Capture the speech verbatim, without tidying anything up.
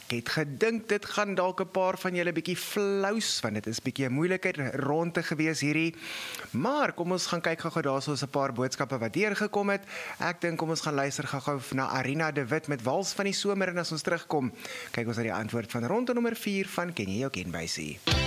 Ek het gedink dit gaan dalk 'n paar van julle bietjie flous, want dit is bietjie 'n moeilike ronde gewees hierdie. Maar kom ons gaan kyk gou-gou, daar is 'n paar boodskappe wat deurgekom het. Ek dink kom ons gaan luister gou-gou na Arina de Wit met Wals van die Somer, en as ons terugkom, kyk ons na die antwoord van ronde nommer vier van Ken jy jou kenwysie.